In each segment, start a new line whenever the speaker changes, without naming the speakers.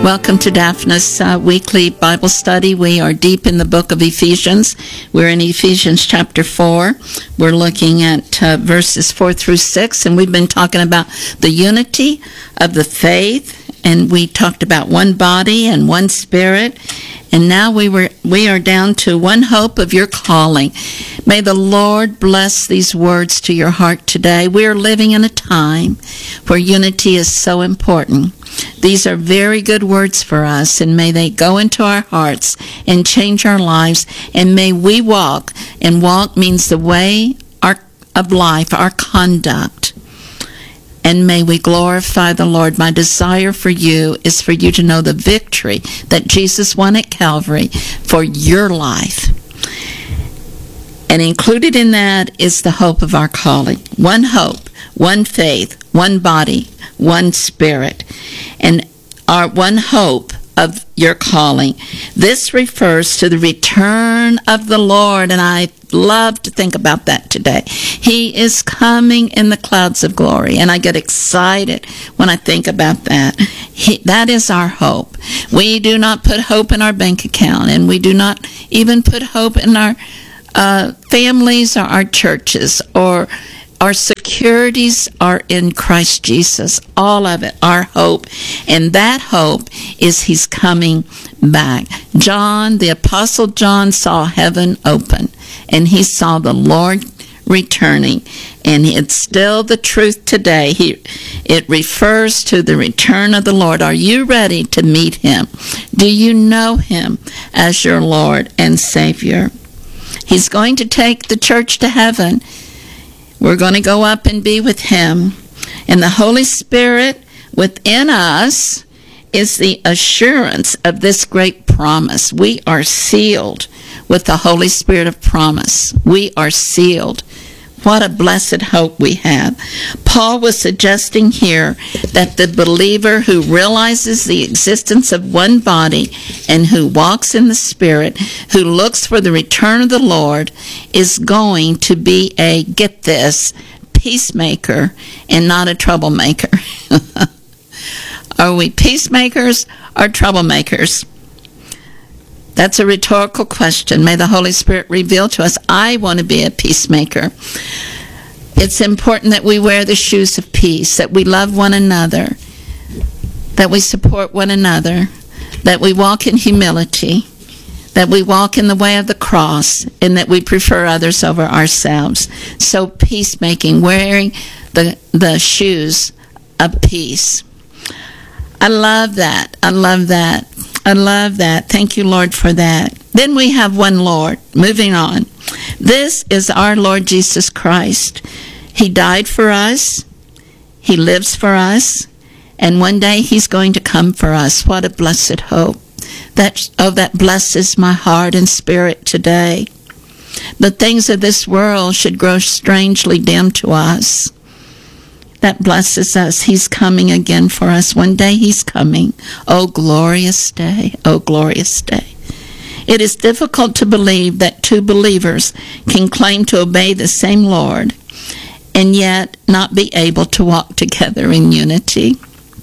Welcome to Daphna's weekly Bible study. We are deep in the book of Ephesians. We're in Ephesians chapter 4. We're looking at verses 4 through 6, and we've been talking about the unity of the faith, and we talked about one body and one spirit, and now we are down to one hope of your calling. May the Lord bless these words to your heart today. We are living in a time where unity is so important. These are very good words for us, and may they go into our hearts and change our lives, and may we walk, and walk means the way of life, our conduct, and may we glorify the Lord. My desire for you is for you to know the victory that Jesus won at Calvary for your life. And included in that is the hope of our calling. One hope, one faith, one body, one spirit, and our one hope of your calling. This refers to the return of the Lord, and I love to think about that today. He is coming in the clouds of glory, and I get excited when I think about that. That is our hope. We do not put hope in our bank account, and we do not even put hope in our families or our churches, or our securities are in Christ Jesus. All of it, our hope. And that hope is He's coming back. John, the Apostle John, saw heaven open, and he saw the Lord returning. And it's still the truth today. It refers to the return of the Lord. Are you ready to meet Him? Do you know Him as your Lord and Savior? He's going to take the church to heaven. We're going to go up and be with Him. And the Holy Spirit within us is the assurance of this great promise. We are sealed with the Holy Spirit of promise. We are sealed. What a blessed hope we have. Paul was suggesting here that the believer who realizes the existence of one body and who walks in the Spirit, who looks for the return of the Lord, is going to be a, get this, peacemaker and not a troublemaker. Are we peacemakers or troublemakers? That's a rhetorical question. May the Holy Spirit reveal to us. I want to be a peacemaker. It's important that we wear the shoes of peace, that we love one another, that we support one another, that we walk in humility, that we walk in the way of the cross, and that we prefer others over ourselves. So peacemaking, wearing the shoes of peace. I love that. I love that. I love that. Thank you, Lord, for that. Then we have one Lord. Moving on. This is our Lord Jesus Christ. He died for us. He lives for us. And one day He's going to come for us. What a blessed hope. That blesses my heart and spirit today. The things of this world should grow strangely dim to us. That blesses us. He's coming again for us. One day He's coming. Oh, glorious day. Oh, glorious day. It is difficult to believe that two believers can claim to obey the same Lord and yet not be able to walk together in unity.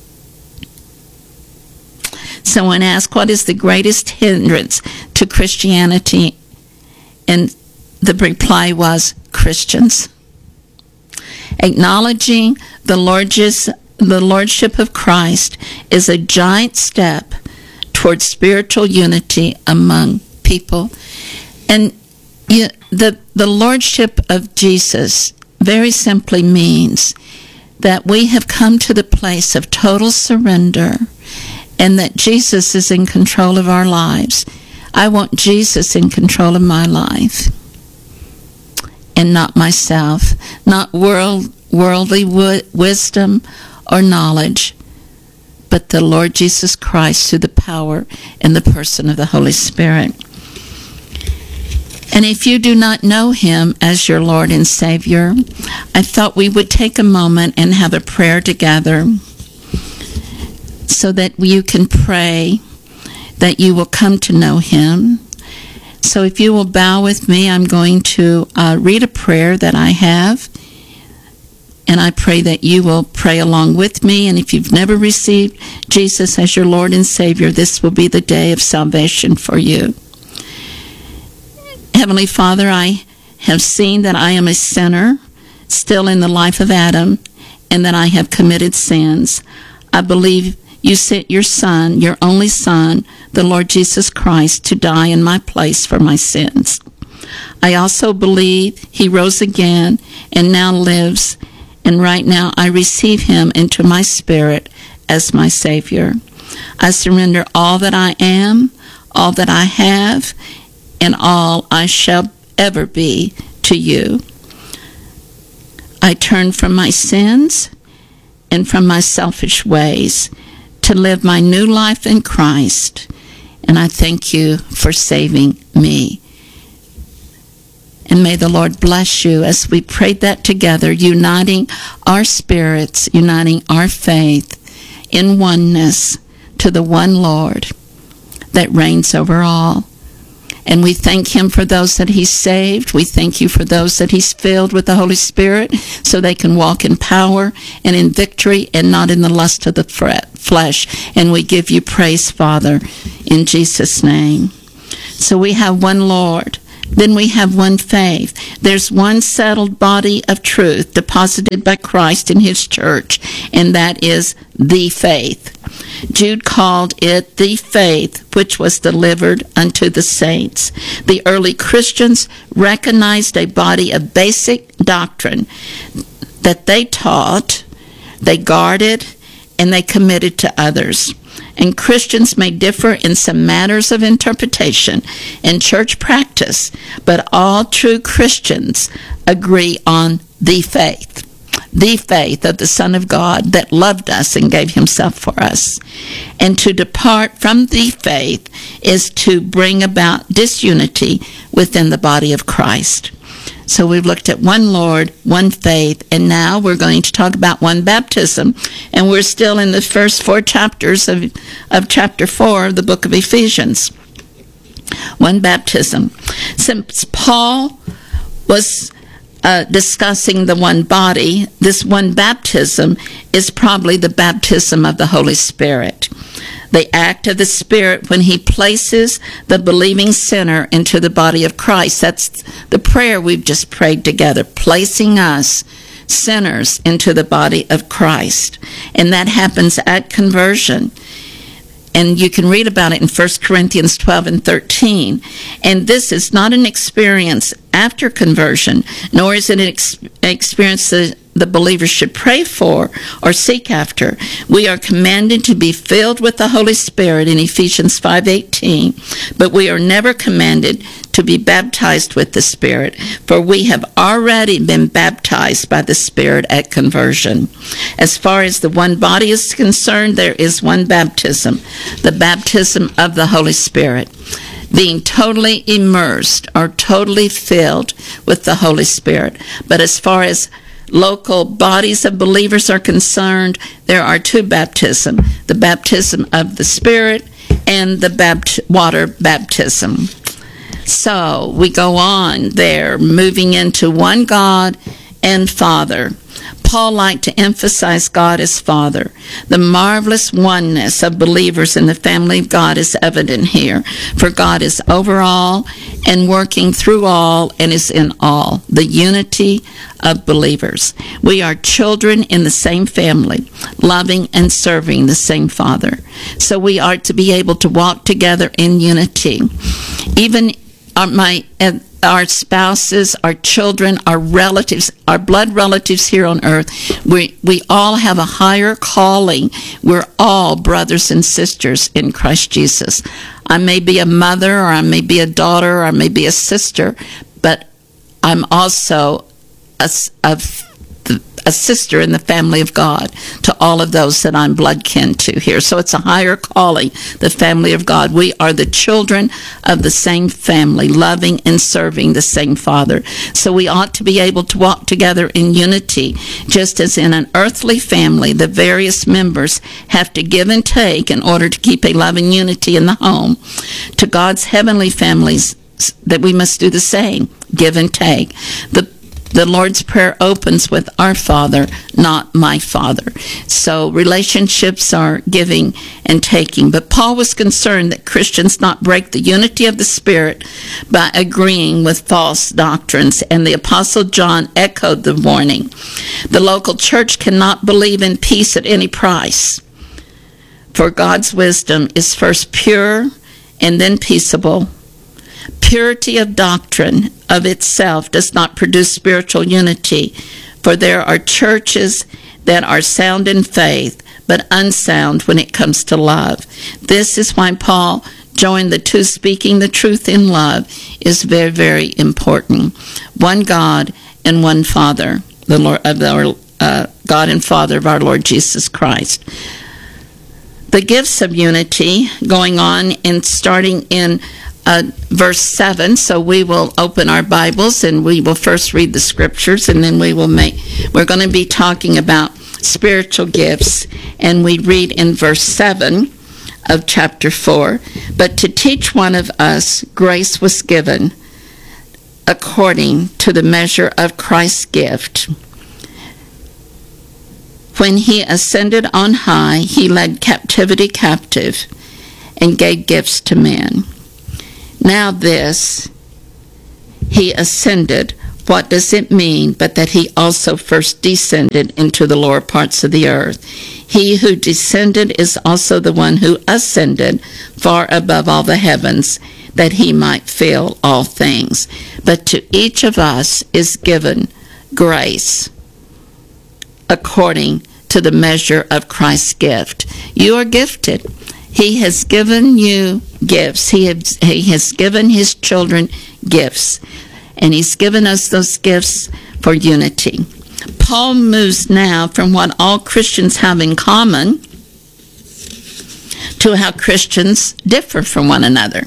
Someone asked, what is the greatest hindrance to Christianity? And the reply was, Christians. Acknowledging the lordship of Christ is a giant step towards spiritual unity among people. And the lordship of Jesus very simply means that we have come to the place of total surrender and that Jesus is in control of our lives. I want Jesus in control of my life and not myself, not worldly wisdom or knowledge, but the Lord Jesus Christ through the power and the person of the Holy Spirit. And if you do not know Him as your Lord and Savior, I thought we would take a moment and have a prayer together so that you can pray that you will come to know Him. So if you will bow with me, I'm going to read a prayer that I have. And I pray that you will pray along with me. And if you've never received Jesus as your Lord and Savior, this will be the day of salvation for you. Heavenly Father, I have seen that I am a sinner, still in the life of Adam, and that I have committed sins. I believe you sent your Son, your only Son, the Lord Jesus Christ, to die in my place for my sins. I also believe he rose again and now lives, and right now I receive him into my spirit as my Savior. I surrender all that I am, all that I have, and all I shall ever be to you. I turn from my sins and from my selfish ways to live my new life in Christ, and I thank you for saving me. And may the Lord bless you as we prayed that together, uniting our spirits, uniting our faith in oneness to the one Lord that reigns over all. And we thank him for those that he's saved. We thank you for those that he's filled with the Holy Spirit so they can walk in power and in victory and not in the lust of the flesh. And we give you praise, Father, in Jesus' name. So we have one Lord. Then we have one faith. There's one settled body of truth deposited by Christ in his church, and that is the faith. Jude called it the faith which was delivered unto the saints. The early Christians recognized a body of basic doctrine that they taught, they guarded, and they committed to others. And Christians may differ in some matters of interpretation and church practice, but all true Christians agree on the faith of the Son of God that loved us and gave himself for us. And to depart from the faith is to bring about disunity within the body of Christ. So we've looked at one Lord, one faith, and now we're going to talk about one baptism. And we're still in the first 4 chapters of chapter 4 of the book of Ephesians. One baptism. Since Paul was discussing the one body, this one baptism is probably the baptism of the Holy Spirit. The act of the Spirit when he places the believing sinner into the body of Christ. That's the prayer we've just prayed together, placing us sinners into the body of Christ. And that happens at conversion. And you can read about it in 1 Corinthians 12 and 13. And this is not an experience after conversion, nor is it an experience that the believers should pray for or seek after. We are commanded to be filled with the Holy Spirit in Ephesians 5:18, but we are never commanded to be baptized with the Spirit, for we have already been baptized by the Spirit at conversion. As far as the one body is concerned, there is one baptism, the baptism of the Holy Spirit. Being totally immersed or totally filled with the Holy Spirit. But as far as local bodies of believers are concerned, there are 2 baptisms, the baptism of the Spirit and the water baptism. So we go on there, moving into one God and Father. Paul liked to emphasize God as Father. The marvelous oneness of believers in the family of God is evident here, for God is over all and working through all and is in all, the unity of believers. We are children in the same family, loving and serving the same Father. So we are to be able to walk together in unity. Even our spouses, our children, our relatives, our blood relatives here on earth, we all have a higher calling. We're all brothers and sisters in Christ Jesus. I may be a mother, or I may be a daughter, or I may be a sister, but I'm also a sister in the family of God to all of those that I'm blood kin to here. So it's a higher calling, the family of God. We are the children of the same family, loving and serving the same Father. So we ought to be able to walk together in unity, just as in an earthly family, the various members have to give and take in order to keep a loving unity in the home. To God's heavenly families, that we must do the same, give and take. The The Lord's Prayer opens with our Father, not my Father. So relationships are giving and taking. But Paul was concerned that Christians not break the unity of the Spirit by agreeing with false doctrines. And the Apostle John echoed the warning. The local church cannot believe in peace at any price. For God's wisdom is first pure and then peaceable. Purity of doctrine of itself does not produce spiritual unity, for there are churches that are sound in faith, but unsound when it comes to love. This is why Paul joined the two. Speaking the truth in love is very, very important. One God and one Father, the Lord of our God and Father of our Lord Jesus Christ. The gifts of unity going on and starting in verse 7. So we will open our Bibles and we will first read the scriptures, and then we're going to be talking about spiritual gifts. And we read in verse 7 of chapter 4, "But to teach one of us grace was given according to the measure of Christ's gift. When he ascended on high, he led captivity captive and gave gifts to men. Now this, he ascended, what does it mean but that he also first descended into the lower parts of the earth? He who descended is also the one who ascended far above all the heavens, that he might fill all things. But to each of us is given grace according to the measure of Christ's gift." You are gifted. He has given you gifts. He has given his children gifts. And he's given us those gifts for unity. Paul moves now from what all Christians have in common to how Christians differ from one another.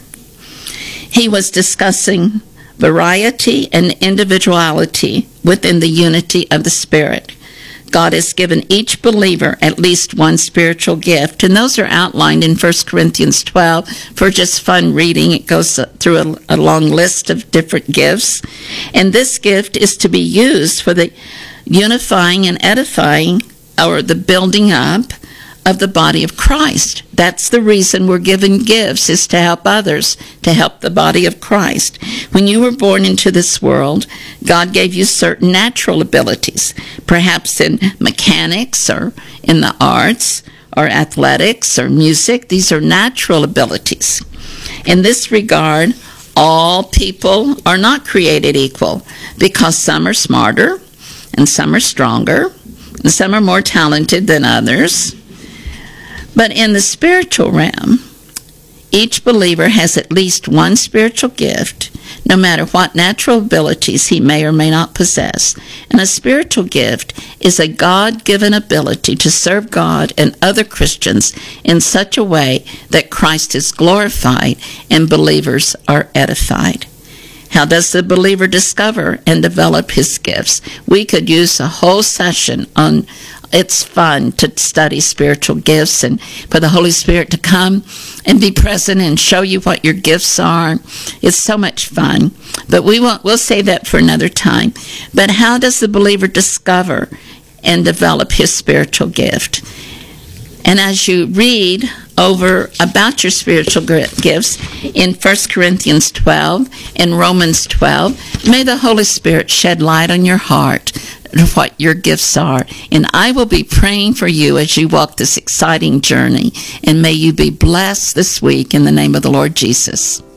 He was discussing variety and individuality within the unity of the Spirit. God has given each believer at least one spiritual gift, and those are outlined in 1 Corinthians 12 for just fun reading. It goes through a long list of different gifts, and this gift is to be used for the unifying and edifying, or the building up of the body of Christ. That's the reason we're given gifts, is to help others, to help the body of Christ. When you were born into this world, God gave you certain natural abilities, perhaps in mechanics or in the arts or athletics or music. These are natural abilities. In this regard, all people are not created equal, because some are smarter and some are stronger and some are more talented than others. But in the spiritual realm, each believer has at least one spiritual gift, no matter what natural abilities he may or may not possess. And a spiritual gift is a God-given ability to serve God and other Christians in such a way that Christ is glorified and believers are edified. How does the believer discover and develop his gifts? We could use a whole session on. It's fun to study spiritual gifts and for the Holy Spirit to come and be present and show you what your gifts are. It's so much fun. But we'll save that for another time. But how does the believer discover and develop his spiritual gift? And as you read over about your spiritual gifts in 1 Corinthians 12 and Romans 12, may the Holy Spirit shed light on your heart of what your gifts are. And I will be praying for you as you walk this exciting journey. And may you be blessed this week in the name of the Lord Jesus.